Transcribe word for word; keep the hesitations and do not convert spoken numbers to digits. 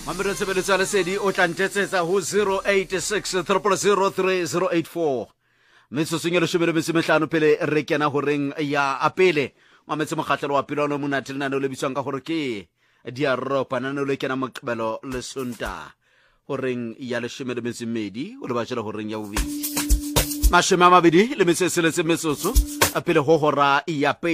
Mamere sebeletsa le sedi o tla ntetsetsa ho zero eight six zero zero zero three zero eight four. Metsotso le shome le metso e mehlano pele re kena ho reng ya apele. Mametse mokgahlelo wa pele ono monate le nane le bitswang ka hore ke diaropa nane le kena moqebelo le sonta. Ho reng ya le shome le metso e mmedi o le batjela ho reng ya bobedi. Mashome a mabedi le metso e seletse metsotso pele ho hora ya apele.